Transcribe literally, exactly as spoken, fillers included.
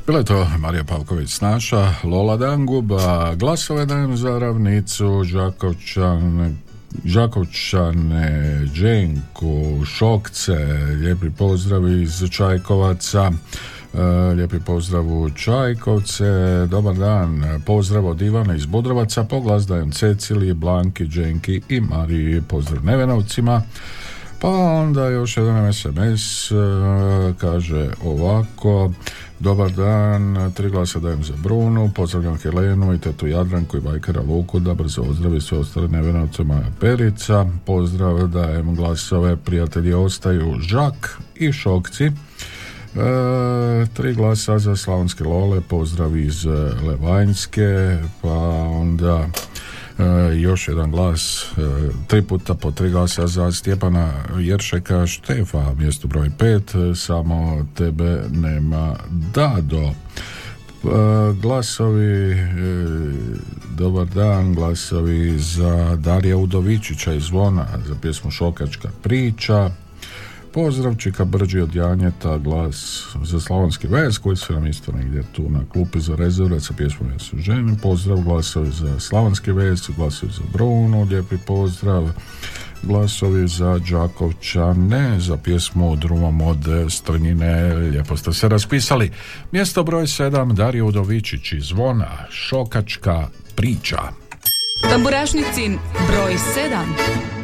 Bila je to Marija Pavković Snaša, Lola Danguba, glasove dajem za ravnicu, Đakovčan, Đakovčane, Dženku, Šokce, lijepi pozdrav iz Čajkovaca, lijepi pozdrav u Čajkovce, dobar dan, pozdrav od Ivana iz Budrovaca, po glas dajem Ceciliji, Blanki, Dženki i Mariji, pozdrav Nevenovcima. Pa onda još jedan es em es, kaže ovako: dobar dan, tri glasa dajem za Brunu, pozdravljam Helenu i tetu Jadranku i bajkera Luku, da brzo ozdravi sve ostale Nevenovce, Maja Perica. Pozdrav dajem glasove prijatelji ostaju Žak i Šokci. E, tri glasa za Slavonske Lole, pozdrav iz Levanjske. Pa onda E, još jedan glas, e, tri puta po tri glasa za Stjepana Jeršeka Štefa, mjesto broj pet, samo tebe nema Dado. E, glasovi, e, dobar dan, glasovi za Darija Udovičića iz Zvona za pjesmu Šokačka priča. Pozdrav Čika Brđi od Janjeta, glas za Slavonski vez, koji su nam isto negdje tu na klupi za rezervat sa pjesmom Ja su ženi. Pozdrav, glasovi za Slavonski vez, glasovi za Brunu, lijepi pozdrav. Glasovi za Đakovčane za pjesmu Drumom od Strnjine, lijepo ste se raspisali. Mjesto broj sedam, Darija Udovičić iz Zvona, Šokačka priča. Tamburašnicin broj sedam.